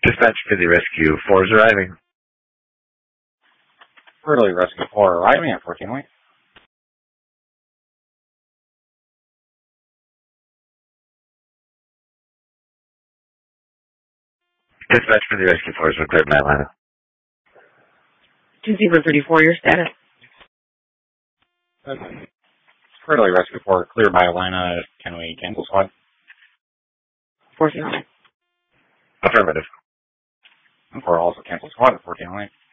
Dispatch to the rescue. 4 is arriving. Early Rescue 4 arriving at 14 Lake. Dispatch for the rescue 4 is cleared by Atlanta. 2034, your status? Early Rescue 4 cleared by Atlanta. Can we cancel squad? 14 Lake. Affirmative. 4 also cancel squad at 14 Lake.